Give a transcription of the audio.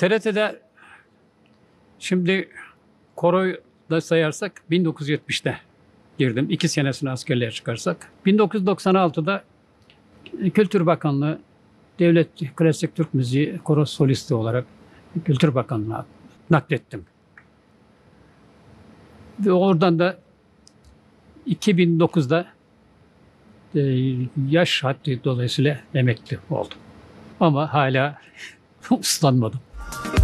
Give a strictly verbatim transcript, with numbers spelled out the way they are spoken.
T R T'de şimdi koroyu da sayarsak bin dokuz yüz yetmişte girdim. İki senesini askerliğe çıkarsak. bin dokuz yüz doksan altıda Kültür Bakanlığı Devlet Klasik Türk Müziği koro solisti olarak Kültür Bakanlığı'na naklettim. Ve oradan da iki bin dokuzda e, yaş haddi dolayısıyla emekli oldum. Ama hala uslanmadım.